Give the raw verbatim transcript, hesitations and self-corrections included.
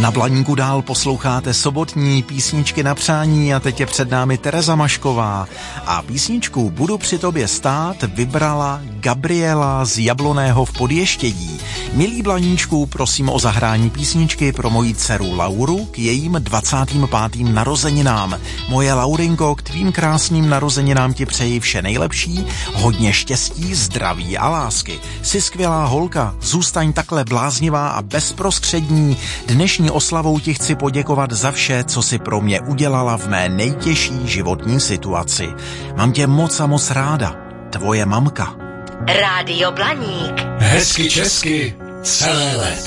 Na Blaníku dál posloucháte sobotní písničky na přání a teď je před námi Tereza Mašková. A písničku Budu při tobě stát vybrala Gabriela z Jabloného v Podještědí. Milí Blaníčku, prosím o zahrání písničky pro moji dceru Lauru k jejím dvacátým pátým narozeninám. Moje Laurinko, k tvým krásným narozeninám ti přeji vše nejlepší, hodně štěstí, zdraví a lásky. Jsi skvělá holka, zůstaň takhle bláznivá a bezprostřední. Dnešní oslavou ti chci poděkovat za vše, co si pro mě udělala v mé nejtěžší životní situaci. Mám tě moc a moc ráda. Tvoje mamka. Rádio Blaník. Hezky česky celé léto.